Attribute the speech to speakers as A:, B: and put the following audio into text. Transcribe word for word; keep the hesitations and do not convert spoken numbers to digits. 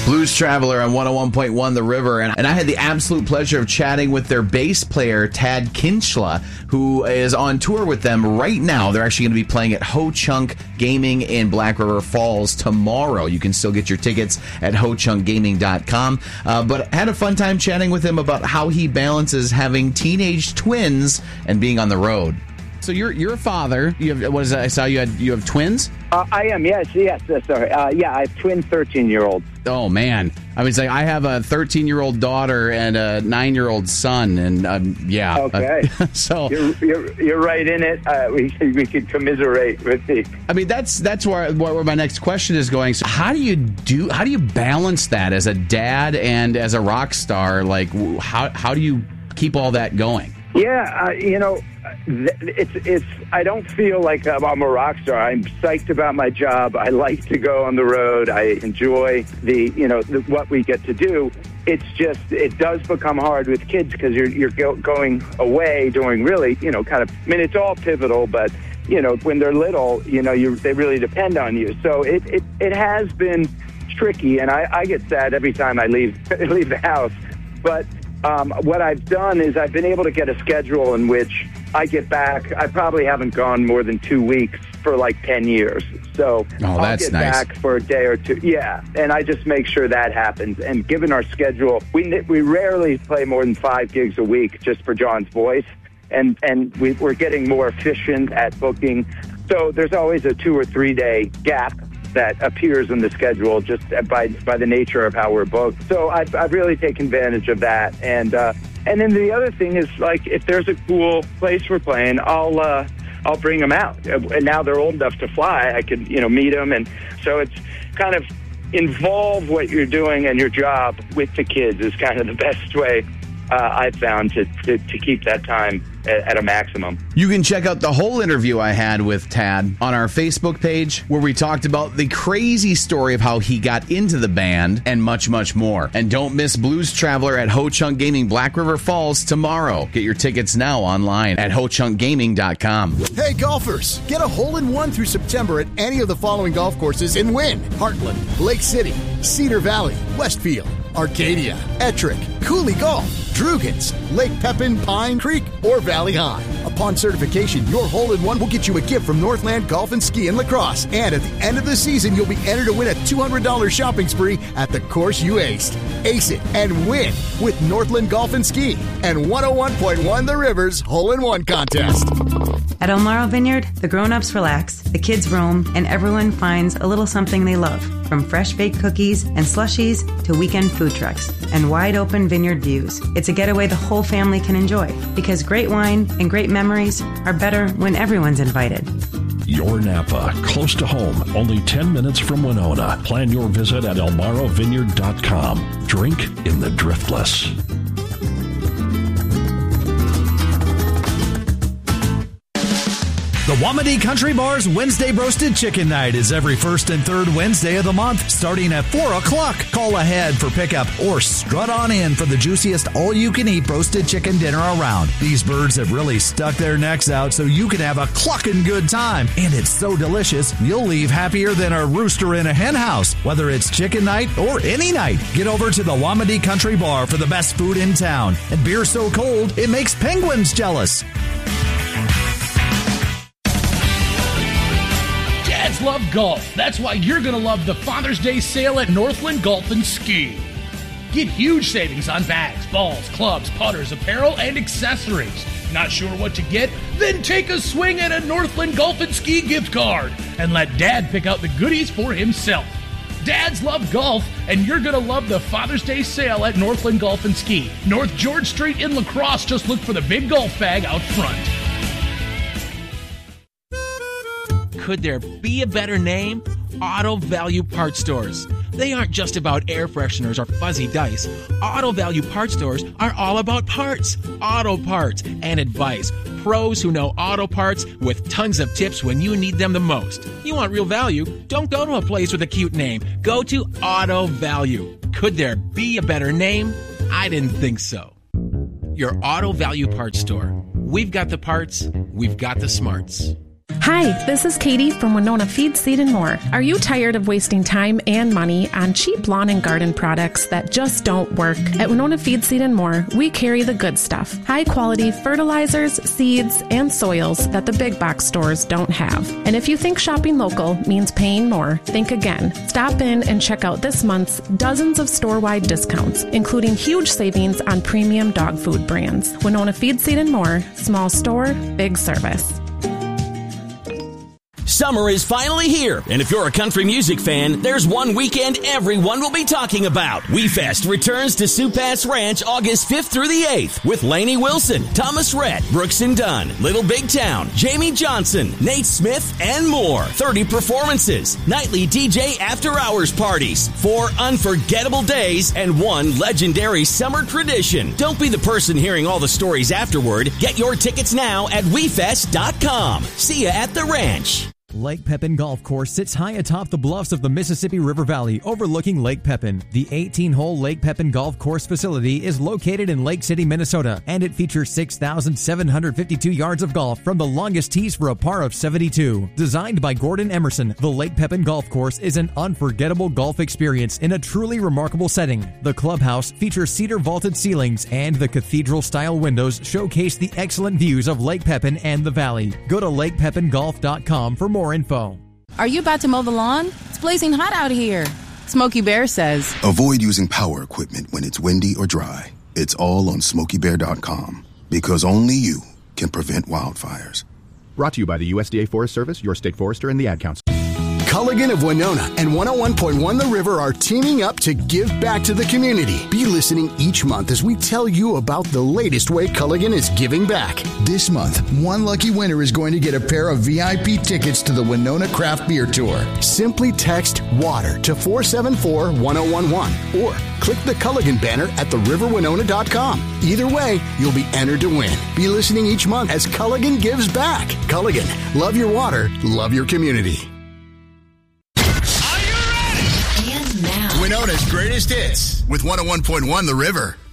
A: Blues Traveler on one oh one point one The River, and, and I had the absolute pleasure of chatting with their bass player, Tad Kinchla, who is on tour with them right now. They're actually going to be playing at Ho Chunk Gaming in Black River Falls tomorrow. You can still get your tickets at ho chunk gaming dot com. Uh, but I had a fun time chatting with him about how he balances having teenage twins and being on the road. So you're you're a father. You have, what is that? I saw you had you have twins.
B: Uh, I am. Yes. Yes. uh, Sorry. Uh, yeah. I have twin thirteen-year-olds.
A: Oh man. I mean, it's like I have a thirteen-year-old daughter and a nine-year-old son, and um, yeah.
B: Okay.
A: Uh, so
B: you're, you're you're right in it. Uh, we we could commiserate with the.
A: I mean, that's that's where where my next question is going. So how do you do? How do you balance that as a dad and as a rock star? Like, how how do you keep all that going?
B: Yeah. Uh, you know. It's it's. I don't feel like I'm a rock star. I'm psyched about my job. I like to go on the road. I enjoy the you know the, what we get to do. It's just it does become hard with kids because you're you're go, going away doing really you know kind of. I mean, it's all pivotal, but you know when they're little, you know you they really depend on you. So it it, it has been tricky, and I, I get sad every time I leave leave the house, but. Um, what I've done is I've been able to get a schedule in which I get back. I probably haven't gone more than two weeks for like ten years. So
A: oh,
B: I'll
A: that's
B: get
A: nice.
B: back for a day or two. Yeah, and I just make sure that happens. And given our schedule, we we rarely play more than five gigs a week just for John's voice. And, and we, we're getting more efficient at booking. So there's always a two or three day gap that appears in the schedule just by by the nature of how we're booked. So I've, I've really taken advantage of that. And uh, and then the other thing is, like, if there's a cool place we're playing, I'll uh, I'll bring them out. And now they're old enough to fly. I can, you know, meet them. And so it's kind of involve what you're doing and your job with the kids is kind of the best way uh, I've found to, to, to keep that time at, at a maximum.
A: You can check out the whole interview I had with Tad on our Facebook page, where we talked about the crazy story of how he got into the band and much, much more. And don't miss Blues Traveler at Ho Chunk Gaming Black River Falls tomorrow. Get your tickets now online at ho chunk gaming dot com.
C: Hey, golfers, get a hole-in-one through September at any of the following golf courses and win. Heartland, Lake City, Cedar Valley, Westfield, Arcadia, Ettrick, Cooley Golf, Drugans, Lake Pepin, Pine Creek, or Valley High. Upon certification, your hole-in-one will get you a gift from Northland Golf and Ski and Lacrosse. And at the end of the season, you'll be entered to win a two hundred dollars shopping spree at the course you aced. Ace it and win with Northland Golf and Ski and one oh one point one The River's Hole-in-One Contest.
D: At El Maro Vineyard, the grown-ups relax, the kids roam, and everyone finds a little something they love. From fresh baked cookies and slushies to weekend food trucks and wide open vineyard views. It's a getaway the whole family can enjoy because great wine and great memories are better when everyone's invited.
E: Your Napa, close to home, only ten minutes from Winona. Plan your visit at el maro vineyard dot com. Drink in the driftless.
F: The Wamedy Country Bar's Wednesday Roasted Chicken Night is every first and third Wednesday of the month, starting at four o'clock. Call ahead for pickup or strut on in for the juiciest all-you-can-eat roasted chicken dinner around. These birds have really stuck their necks out so you can have a clucking good time. And it's so delicious, you'll leave happier than a rooster in a hen house. Whether it's chicken night or any night, get over to the Wamedy Country Bar for the best food in town. And beer so cold, it makes penguins jealous.
G: Dads love golf. That's why you're going to love the Father's Day sale at Northland Golf and Ski. Get huge savings on bags, balls, clubs, putters, apparel, and accessories. Not sure what to get? Then take a swing at a Northland Golf and Ski gift card and let Dad pick out the goodies for himself. Dads love golf, and you're going to love the Father's Day sale at Northland Golf and Ski. North George Street in La Crosse. Just look for the big golf bag out front.
H: Could there be a better name? Auto Value Parts Stores. They aren't just about air fresheners or fuzzy dice. Auto Value Parts Stores are all about parts, auto parts, and advice. Pros who know auto parts with tons of tips when you need them the most. You want real value? Don't go to a place with a cute name. Go to Auto Value. Could there be a better name? I didn't think so. Your Auto Value Parts Store. We've got the parts. We've got the smarts.
I: Hi, this is Katie from Winona Feed, Seed and More. Are you tired of wasting time and money on cheap lawn and garden products that just don't work? At Winona Feed, Seed and More, we carry the good stuff. High quality fertilizers, seeds, and soils that the big box stores don't have. And if you think shopping local means paying more, think again. Stop in and check out this month's dozens of store-wide discounts, including huge savings on premium dog food brands. Winona Feed, Seed and More, small store, big service.
J: Summer is finally here, and if you're a country music fan, there's one weekend everyone will be talking about. WeFest returns to Sioux Pass Ranch August fifth through the eighth with Lainey Wilson, Thomas Rhett, Brooks and Dunn, Little Big Town, Jamie Johnson, Nate Smith, and more. thirty performances, nightly D J after-hours parties, four unforgettable days, and one legendary summer tradition. Don't be the person hearing all the stories afterward. Get your tickets now at we fest dot com. See ya at the ranch.
K: Lake Pepin Golf Course sits high atop the bluffs of the Mississippi River Valley, overlooking Lake Pepin. The eighteen-hole Lake Pepin Golf Course facility is located in Lake City, Minnesota, and it features six thousand seven hundred fifty-two yards of golf from the longest tees for a par of seventy-two. Designed by Gordon Emerson, the Lake Pepin Golf Course is an unforgettable golf experience in a truly remarkable setting. The clubhouse features cedar vaulted ceilings, and the cathedral-style windows showcase the excellent views of Lake Pepin and the valley. Go to lake pepin golf dot com for more info.
L: Are you about to mow the lawn? It's blazing hot out here. Smokey Bear says,
M: avoid using power equipment when it's windy or dry. It's all on smokey bear dot com, because only you can prevent wildfires.
N: Brought to you by the U S D A Forest Service, your state forester, and the Ad Council.
C: Culligan of Winona and one oh one point one The River are teaming up to give back to the community. Be listening each month as we tell you about the latest way Culligan is giving back.
O: This month, one lucky winner is going to get a pair of V I P tickets to the Winona Craft Beer Tour.
C: Simply text WATER to four seven four one oh one one or click the Culligan banner at the river winona dot com. Either way, you'll be entered to win. Be listening each month as Culligan gives back. Culligan, love your water, love your community.
O: Winona's greatest hits with one oh one point one The River.